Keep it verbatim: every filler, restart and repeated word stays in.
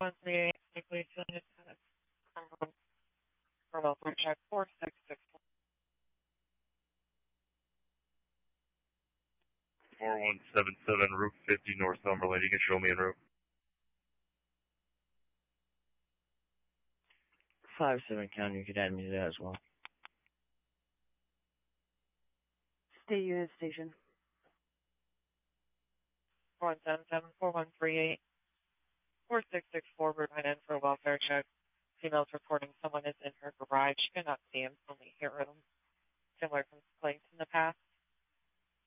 one three eight, quickly affiliated status. For welfare check four six six one. four one seven seven, Route fifty, North Summerlin. You can show me en route. five seven County, you could add me to that as well. State unit station. one seven seven, four one three eight, four six six four, Riverside in for a welfare check. Female's reporting someone is in her garage. She cannot see him, only hear him. Similar complaints in the past.